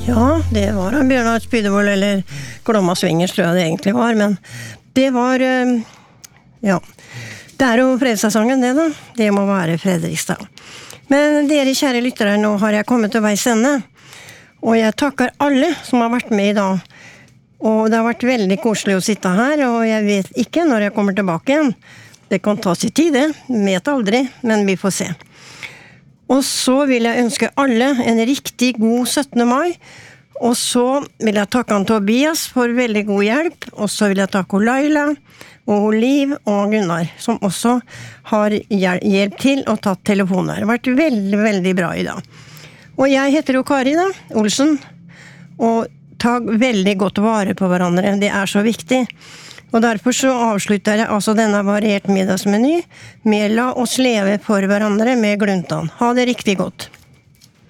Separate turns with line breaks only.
Ja, det var av Bjørnar Spydevold, eller Glomma Swingers, tror jeg det egentlig var, men det var, ja, det jo fredagssesongen det da, det må være Fredrikstad. Men dere kjære lyttere, nå har jeg kommet til veis ende, og jeg takker alle som har vært med i dag, og det har vært veldig koselig å sitte her, og jeg vet ikke når jeg kommer tilbake igjen. Det kan ta sin tid, det, vet aldri, men vi får se. Og så vil jeg ønske alle en riktig god 17. mai, og så vil jeg takke han Tobias for veldig god hjelp, og så vil jeg takke Laila, og Liv og Gunnar, som også har hjelp til å ta telefoner. Det har vært veldig, veldig bra i dag. Og jeg heter jo Kari da, Olsen, og ta veldig godt vare på hverandre, det så viktig. Og derfor så avslutter jeg altså denne variert middagsmeny med la oss leve for hverandre med Gluntan. Ha det riktig godt.